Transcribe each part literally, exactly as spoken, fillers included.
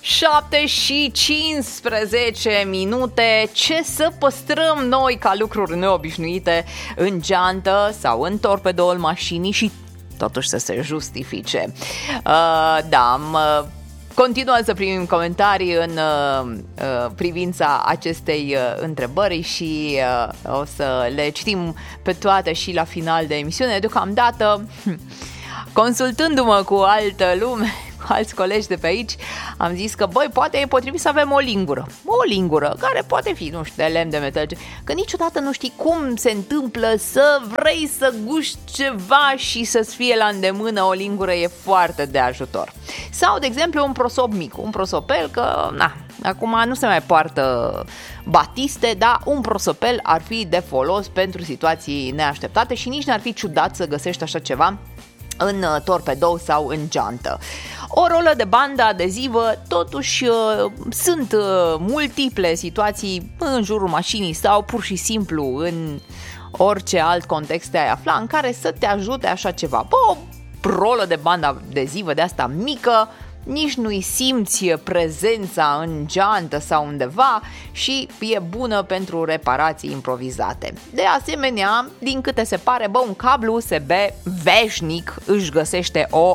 șapte și cincisprezece minute. Ce să păstrăm noi ca lucruri neobișnuite în geantă sau în torpedoul mașinii și totuși să se justifice? Uh, da, uh, continuăm să primim comentarii în uh, uh, privința acestei uh, întrebări și uh, o să le citim pe toate și la final de emisiune. Deocamdată, consultându-mă cu altă lume, cu alți colegi de pe aici, am zis că, băi, poate e potrivit să avem o lingură. O lingură care poate fi, nu știu, de lemn, de metal, că niciodată nu știi cum se întâmplă să vrei să guști ceva și să-ți fie la îndemână. O lingură e foarte de ajutor. Sau, de exemplu, un prosop mic, un prosopel, că, na, acum nu se mai poartă batiste, dar un prosopel ar fi de folos pentru situații neașteptate și nici n-ar fi ciudat să găsești așa ceva în torpedou sau în geantă. O rolă de bandă adezivă, totuși sunt multiple situații în jurul mașinii sau pur și simplu în orice alt context te-ai afla în care să te ajute așa ceva. Bă, o rolă de bandă adezivă de asta mică, nici nu-i simți prezența în geantă sau undeva și e bună pentru reparații improvizate. De asemenea, din câte se pare, bă, un cablu U S B veșnic își găsește o,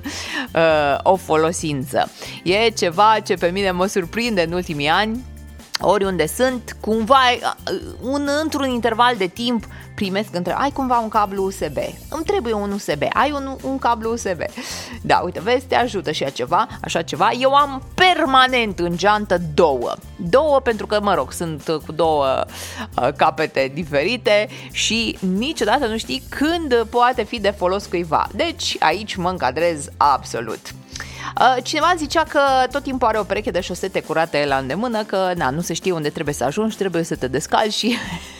o folosință. E ceva ce pe mine mă surprinde în ultimii ani. Oriunde sunt, cumva, un, într-un interval de timp primesc între, ai cumva un cablu U S B, îmi trebuie un U S B, ai un, un cablu U S B. Da, uite, vezi, te ajută și ceva, așa ceva. Eu am permanent în geantă două. Două pentru că, mă rog, sunt cu două uh, capete diferite și niciodată nu știi când poate fi de folos cuiva. Deci, aici mă încadrez absolut. Cineva zicea că tot timpul are o pereche de șosete curate la îndemână, că na, nu se știe unde trebuie să ajungi, trebuie să te descalci și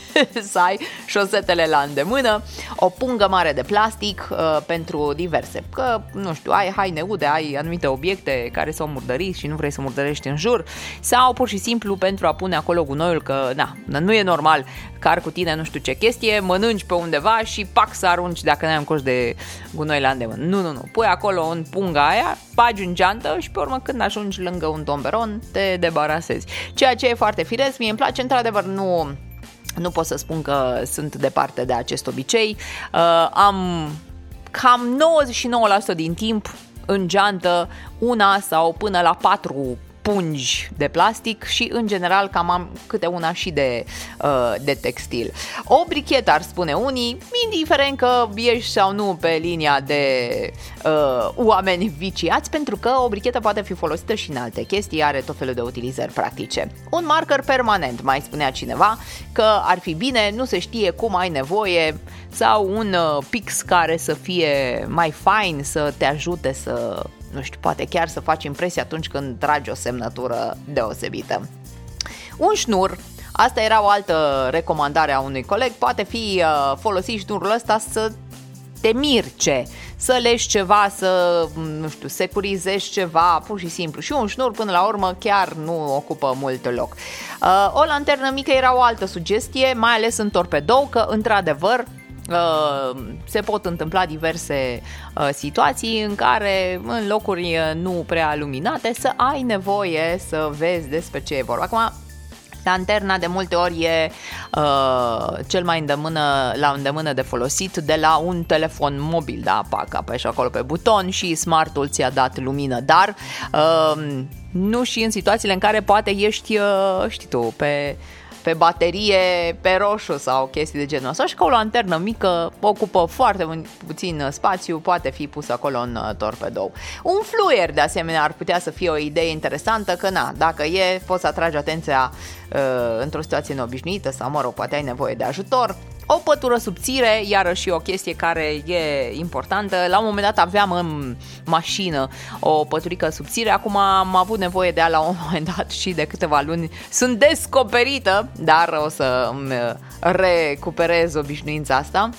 să ai șosetele la îndemână. O pungă mare de plastic uh, pentru diverse, că nu știu, ai haine ude, ai anumite obiecte care s-au murdărit și nu vrei să murdărești în jur, sau pur și simplu pentru a pune acolo gunoiul, că na, nu e normal că ar cu tine nu știu ce chestie, mănânci pe undeva și pac să arunci dacă n-ai un coș de gunoi la îndemână. Nu, nu, nu, pui acolo în punga aia, bagi în geantă și pe urmă când ajungi lângă un tomberon te debarasezi. Ceea ce e foarte firesc, mie îmi place, într-adevăr nu... Nu pot să spun că sunt departe de acest obicei. Uh, am cam nouăzeci și nouă la sută din timp în geantă una sau până la patru pungi de plastic și în general cam am câte una și de, uh, de textil. O brichetă, ar spune unii, indiferent că ești sau nu pe linia de uh, oameni viciați, pentru că o brichetă poate fi folosită și în alte chestii, are tot felul de utilizări practice. Un marker permanent, mai spunea cineva, că ar fi bine, nu se știe cum ai nevoie, sau un uh, pix care să fie mai fain, să te ajute să, nu știu, poate chiar să faci impresie atunci când tragi o semnătură deosebită. Un șnur, asta era o altă recomandare a unui coleg, poate fi uh, folosit șnurul ăsta să te mirce, să legi ceva, să, nu știu, securizezi ceva, pur și simplu. Și un șnur, până la urmă, chiar nu ocupă mult loc. Uh, o lanternă mică era o altă sugestie, mai ales în torpedou, că, într-adevăr, Uh, se pot întâmpla diverse uh, situații în care în locuri nu prea luminate să ai nevoie să vezi despre ce e vorba. Acum, lanterna de multe ori e uh, cel mai îndemână, la îndemână de folosit de la un telefon mobil, da? Pac, apeși acolo pe buton și smartul ți-a dat lumină, dar uh, nu și în situațiile în care poate ești, uh, știi tu, pe... pe baterie, pe roșu sau chestii de genul ăsta, și că o lanternă mică ocupă foarte puțin spațiu, poate fi pusă acolo în torpedou. Un fluier, de asemenea, ar putea să fie o idee interesantă, că na, dacă e, poți să atragi atenția uh, într-o situație neobișnuită sau, mă rog, poate ai nevoie de ajutor. O pătură subțire, iarăși o chestie care e importantă. La un moment dat aveam în mașină o păturică subțire, acum am avut nevoie de ea la un moment dat și de câteva luni sunt descoperită, dar o să îmi recuperez obișnuința asta.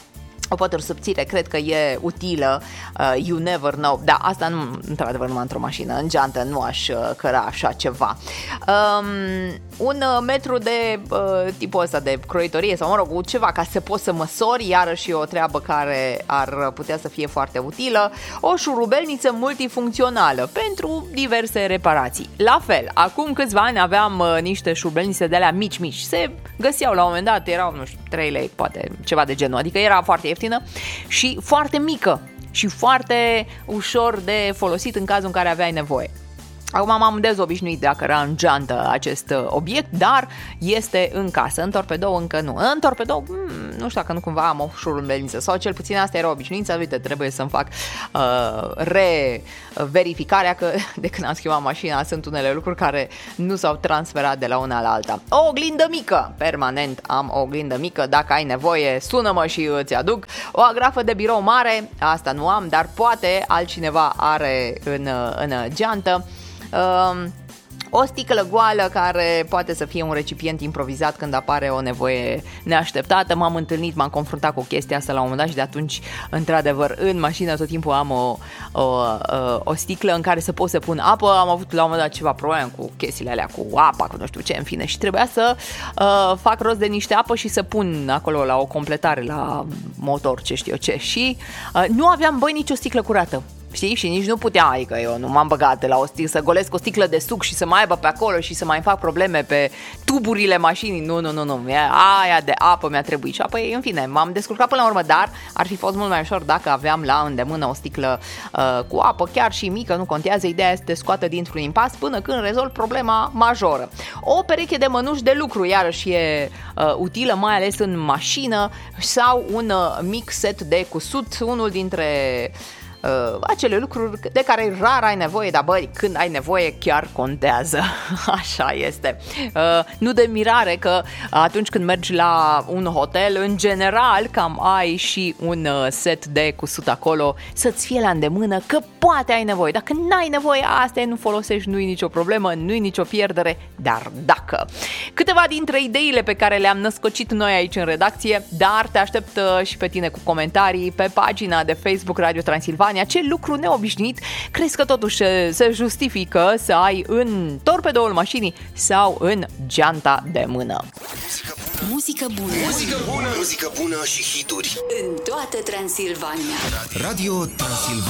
o pătură subțire, cred că e utilă, uh, you never know, da, asta nu, într-adevăr, numai într-o mașină, în geantă nu aș uh, căra așa ceva. Um, un uh, metru de uh, tipul ăsta de croitorie sau, mă rog, ceva ca să poți să măsori, iarăși o treabă care ar putea să fie foarte utilă, o șurubelniță multifuncțională pentru diverse reparații. La fel, acum câțiva ani aveam uh, niște șurubelnițe de alea mici-mici, se găseau la un moment dat, erau, nu știu, trei lei, poate ceva de genul, adică era foarte ieftină și foarte mică și foarte ușor de folosit în cazul în care aveai nevoie. Acum m-am dezobișnuit dacă era în geantă acest obiect, dar este în casă, în torpedou încă nu. În torpedou, nu știu dacă nu cumva am o șurubelniță sau cel puțin asta era obișnuința, uite, trebuie să-mi fac uh, re-verificarea că de când am schimbat mașina sunt unele lucruri care nu s-au transferat de la una la alta. O oglindă mică, permanent am o oglindă mică, dacă ai nevoie sună-mă și îți aduc. O agrafă de birou mare, asta nu am, dar poate altcineva are în, în geantă. Uh, o sticlă goală care poate să fie un recipient improvizat când apare o nevoie neașteptată. M-am întâlnit, m-am confruntat cu chestia asta la un moment dat și de atunci, într-adevăr, în mașină tot timpul am o, o, o, o sticlă în care să pot să pun apă. Am avut la un moment dat ceva probleme cu chestiile alea, cu apa, cu nu știu ce, în fine, și trebuia să uh, fac rost de niște apă și să pun acolo la o completare la motor, ce știu eu ce, și uh, nu aveam, băi, nicio sticlă curată. Știi? Și nici nu puteam, adică eu nu m-am băgat la o sticlă, să golesc o sticlă de suc și să mai aibă pe acolo și să mai fac probleme pe tuburile mașinii. Nu, nu, nu, nu, aia de apă mi-a trebuit. Și apoi, în fine, m-am descurcat până la urmă, dar ar fi fost mult mai ușor dacă aveam la îndemână o sticlă uh, cu apă, chiar și mică, nu contează, ideea este scoată dintr-un impas până când rezolv problema majoră. O pereche de mănuși de lucru, iarăși e uh, utilă, mai ales în mașină, sau un uh, mic set de cusut, unul dintre Uh, acele lucruri de care rar ai nevoie, dar băi, când ai nevoie chiar contează. Așa este. Uh, nu de mirare că atunci când mergi la un hotel, în general cam ai și un uh, set de cusut acolo să-ți fie la îndemână, că poate ai nevoie. Dacă n-ai nevoie, asta e, nu folosești, nu-i nicio problemă, nu-i nicio pierdere, dar dacă. Câteva dintre ideile pe care le-am născocit noi aici în redacție, dar te aștept uh, și pe tine cu comentarii pe pagina de Facebook Radio Transilvania. Ce lucru neobișnuit crezi că totuși se justifică să ai în torpedoul mașinii sau în geanta de mână? Muzică bună. Muzică bună. Muzică bună și hituri în toată Transilvania. Radio Transilvania.